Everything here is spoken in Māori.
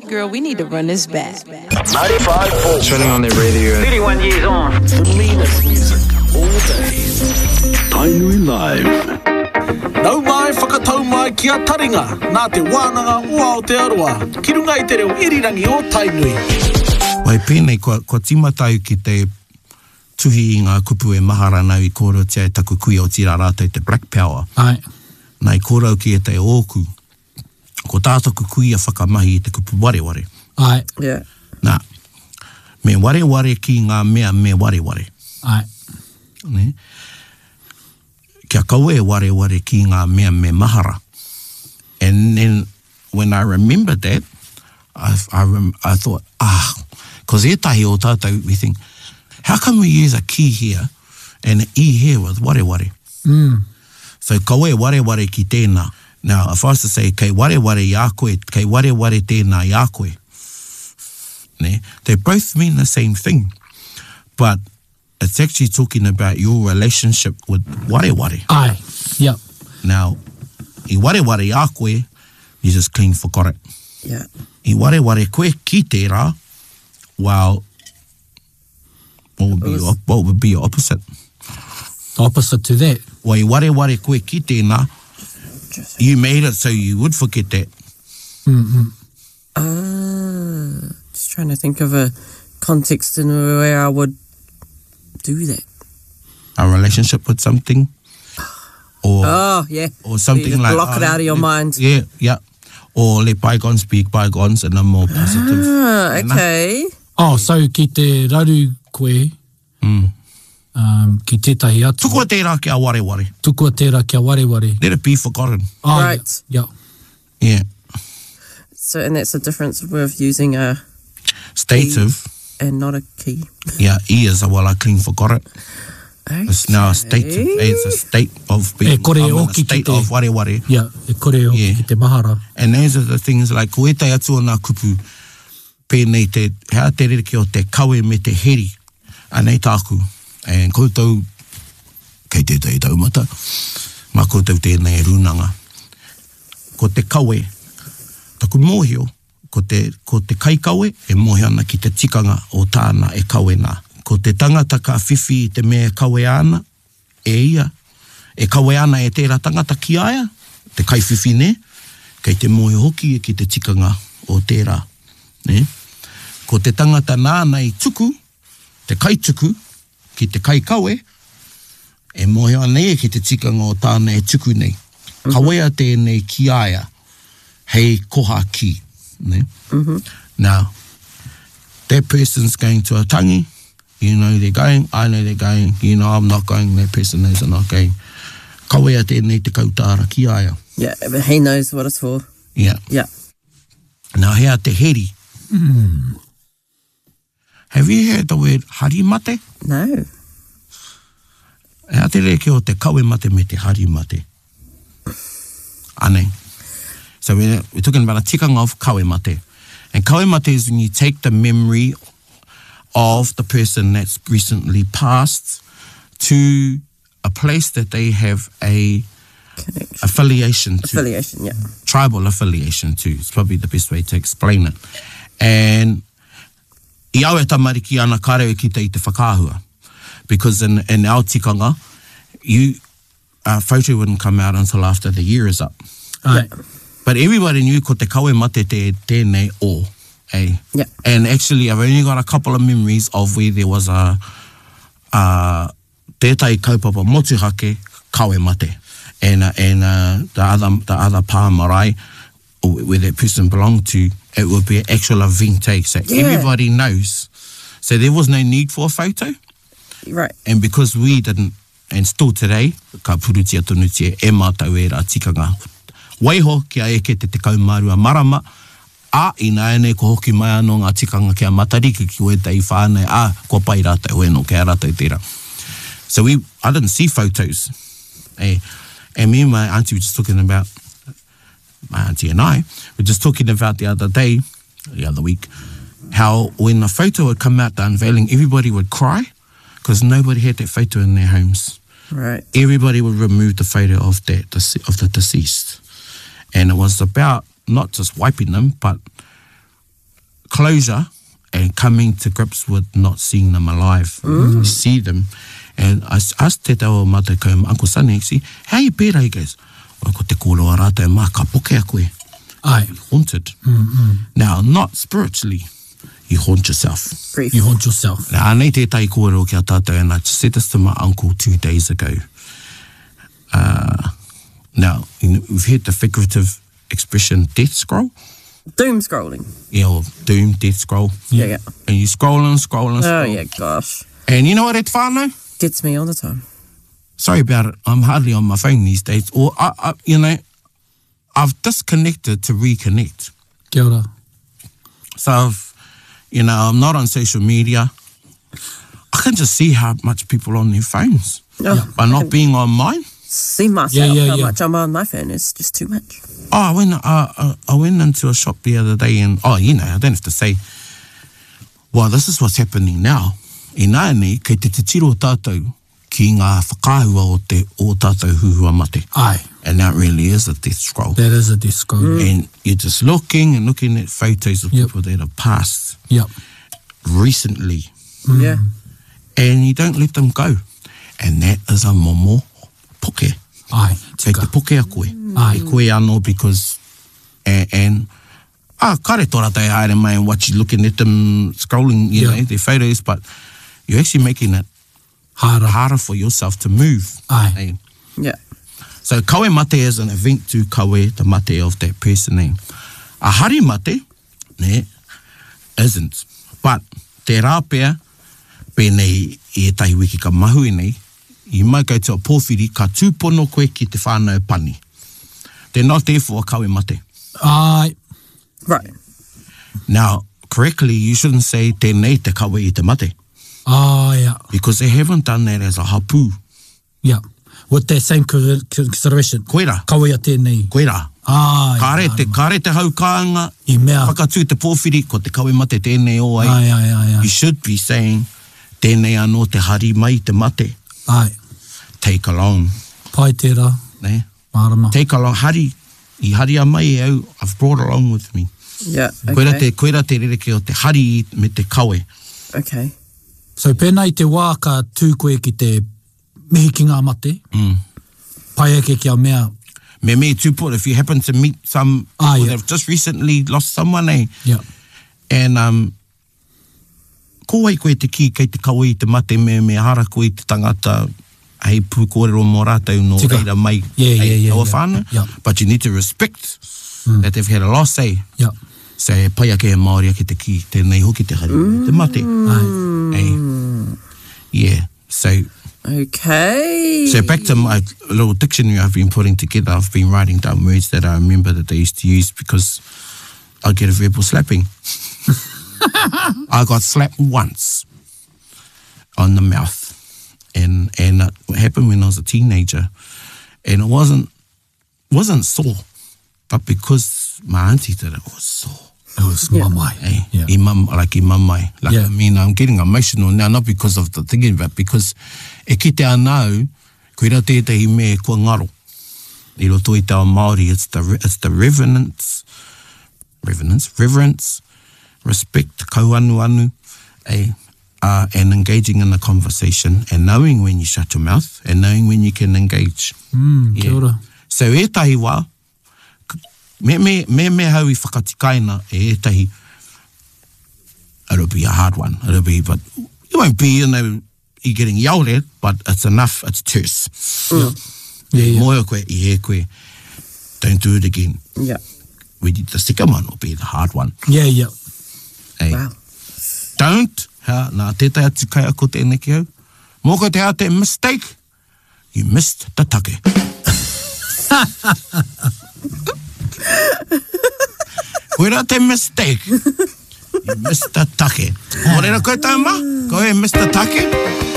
Girl, we need to run this back. 95.4. Turning on their radio. 31 years on. The meanest music all day. Tainui Live. Nau mai whakatau mai ki a taringa, nā te wānanga ua o te aroa, ki runga i te reo irirangi o Tainui. Wai pēnei, kua timatau ki te tuhi i ngā kupu e mahara nau i kōrau tia e taku kui o tira rātou te Black Power. Ai. Nai kōrau ki e te ōku. Ko tātaku kui a whakamahi i te kupu wareware. Ai. Yeah. Nā, me wareware ki ngā mea me wareware. Ai. Ne? Kia kaue wareware ki ngā mea me mahara. And then when I remembered that, I thought, because e tahi o tātou, we think, how come we use a ki here and an e here with wareware? So kaue wareware ki tēnā. Now, if I was to say, kei wareware i a koe, kei wareware tēnā i a koe, ne? They both mean the same thing. But it's actually talking about your relationship with wareware. Ai. Yep. Now, I wareware i a koe, you just clean forgot it. Yeah. I wareware koe ki tērā, well, what would be your opposite? Opposite to that. Well, I wareware koe ki tēnā, you made it so you would forget that. Just trying to think of a context in where I would do that. A relationship with something, or yeah, or something you like block it out of your mind. Yeah, or let bygones be bygones in a more positive. Okay. So ki te raru koe, ki tētahi atu. Tukua tērā kia wareware. Tukua tērā kia wareware. Let it be forgotten. Right. Yeah. So, and that's the difference with using a Stative. and not a key. Yeah, E is a I clean forgot it. Okay. It's now a stative. It's a state of being. kore I'm in o a ki state te- of wareware. Yeah, e kore o ki te mahara. And those are the things like, ko e tai atu o nā kupu, pēnei te, hea te rereki o te kawe me te heri, anei tāku. And koutou, kei tētai taumata, mā koutou tēnei runanga. Ko te kawe, taku mōhio, ko te kaikawe, e mohi ana ki te tikanga o tāna e kawe nā. Ko te tangata ka whiwhi i te mea kawe ana, e ia. E kawe ana e tērā tangata ki aia, te kaiwhiwhi ne, kei te mohi hoki e ki te tikanga o tērā. Ne? Ko te tangata nāna i tuku, te kaituku, ki te kaikawe, e mohi ana e ki te tikanga o tāna e tuku nei. Kawea tēnei ki aia, hei koha ki. Ne? Now, that person's going to a tangi, you know they're going, I know they're going, you know I'm not going, that person knows I'm not going. Kawea tēnei te kautara ki aia. Yeah, but he knows what it's for. Yeah. Yeah. Now, hea te heri. Have you heard the word harimate? No. Hea te reke o te kawe mate me te harimate. Ane. So we're talking about a tikanga of kawe mate. And kawe mate is when you take the memory of the person that's recently passed to a place that they have a affiliation to. Affiliation, yeah. Tribal affiliation to. It's probably the best way to explain it. And I au e tamariki ana kareo ki te i te whakāhua. Because in our tikanga, a photo wouldn't come out until after the year is up. Ai. But everybody knew ko te kawe mate te tēnei o. Eh? Yeah. And actually, I've only got a couple of memories of where there was a tētai kaupapa motuhake kawe mate. And the other pā marae, where that person belonged to, it would be an actual event. So everybody knows. So there was no need for a photo. Right. And because we didn't, and still today, ka purutia tonutia, e mātau e rā tikanga. Waiho kia eke te kaumārua marama, ina ene ko hoki mai anō ngā tikanga kia matariki ki oe tei whānei, ko pai rātou eno, kia rātou tērā. So I didn't see photos. And me and my auntie were just talking about, my auntie and I were just talking about the other week, how when a photo would come out, the unveiling, everybody would cry because nobody had that photo in their homes. Right. Everybody would remove the photo of the deceased. And it was about not just wiping them, but closure and coming to grips with not seeing them alive. You see them. And I asked te tau mata ko Uncle Sonny, actually, how you pēra, he goes, o ko te kōroa rātou mā, ka poke a koe. Ai. Haunted. Now, not spiritually, you haunt yourself. Grief. You haunt yourself. Now, anei te tai kōrero ki a tātou, and I just said this to my uncle 2 days ago. Now, we've heard the figurative expression death scroll. Doom scrolling. Yeah, or doom, death scroll. Yeah. And you scrolling. Oh, yeah, gosh. And you know what it whānau? Gets me all the time. Sorry about it. I'm hardly on my phone these days. Or, I've disconnected to reconnect. Kia ora. So, I'm not on social media. I can just see how much people are on their phones. Oh, By not being on mine. See myself how yeah. much I'm on my phone. It's just too much. Oh, I went into a shop the other day and, I don't have to say, well, this is what's happening now. I nā nei, kei te tiro tātou ki ngā whakaahua o tātou huhua mate. Ai. And that really is a death scroll. That is a death scroll. And you're just looking at photos of people that have passed recently. Yeah. And you don't let them go. And that is a momo poke. Ai. Kei te poke a koe. Ai. E koe anō because... kare tora te haere mai and what you're looking at them scrolling, you know, their photos, but you're actually making it harder for yourself to move. Ai. Yeah. So kawe mate is an event to kawe the mate of that person name. A hari mate, isn't. But te rāpea, pēnei e tai wiki ka mahu nei, you might go to a pōwhiri ka tūpono koe ki te whānau pani. They're not there for a kawe mate. Ai. Right. Now, correctly, you shouldn't say tēnei te kawe I te mate. Yeah. Because they haven't done that as a hapu. Yeah. With that same consideration. Koera. Kawe a tēnei. Koera. Ai. Kare te haukāanga. I mea. Whakatū te pōwhiri, ko te kawe mate tēnei o ai. Ai. You should be saying, tēnei anō te hari mai te mate. Ai. Take along. Pai tērā. Ne? Marama. Take along. Hari. I hari a mai e au. I've brought along with me. Yeah, okay. Koera te rereke o te hari me te kawe. Okay. So pēnei te wā ka tū koe ki te mihi ki ngā mate. Pai ake ki a mea. Me tūpō, if you happen to meet some people that have just recently lost someone, Yeah. And ko ai koe te ki kei te kawe I te mate me hara koe I te tangata hei pū kōrero mō rātou no reira mai aua whānau. Yeah. But you need to respect that they've had a loss, Yeah. So pai ake e Māori ake te ki, tēnei hoki te hari, te mate. Yeah, so... Okay. So back to my little dictionary I've been putting together, I've been writing down words that I remember that they used to use because I get a verbal slapping. I got slapped once on the mouth. And it happened when I was a teenager. And it wasn't sore, but because my auntie did it was sore. It was mamai. I mamai. I mean, I'm getting emotional now, not because of the thinking, but because e ki te anau, koe rā tētahi me kua ngaro. I roto I tau Māori, it's the reverence, respect, kauanu, and engaging in the conversation, and knowing when you shut your mouth, and knowing when you can engage. Kia ora. So e tahi wā, me hau I whakatikaina e tahi, it'll be a hard one, but it won't be, you're getting yelled at, but it's enough, it's terse. Moe koe, I he koe, don't do it again. Yeah. The second one will be the hard one. Yeah. Wow. Don't, nā tētai atu kai ako tēnei ki hau, mō te hea te mistake, you missed the take. Koe rā te mistake, you missed the take. Mō reira koe tau ma, koe missed the take.